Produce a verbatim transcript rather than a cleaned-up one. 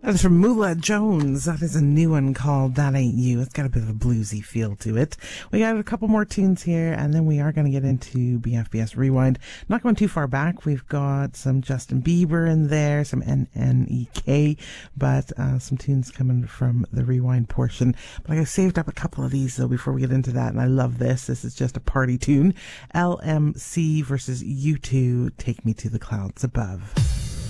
That is from Moolah Jones. That is a new one called That Ain't You. It's got a bit of a bluesy feel to it. We got a couple more tunes here, and then we are going to get into B F B S Rewind. Not going too far back. We've got some Justin Bieber in there, some N N E K, but uh, some tunes coming from the Rewind portion. But I saved up a couple of these, though, before we get into that, and I love this. This is just a party tune. L M C versus U two, Take Me to the Clouds Above.